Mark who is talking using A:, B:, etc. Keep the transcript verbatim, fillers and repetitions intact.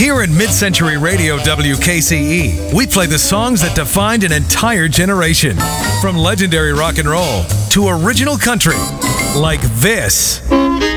A: Here at Mid-Century Radio W K C E, we play the songs that defined an entire generation. From legendary rock and roll to original country, like this.